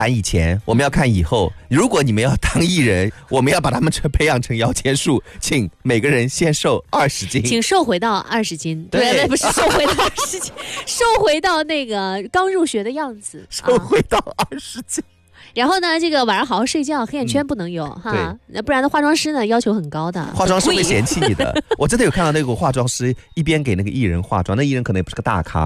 以前，我们要看以后。如果你们要当艺人，我们要把他们培养成摇钱树，请每个人先瘦20斤， 请瘦回到20斤。 对， 不是瘦回到20斤，瘦回到那个刚入学的样子， 瘦回到20斤。 然后呢，这个晚上好好睡觉，黑眼圈不能有哈，那不然的化妆师呢要求很高的， 化妆师会嫌弃你的。我真的有看到那个化妆师一边给那个艺人化妆，那艺人可能也不是个大咖。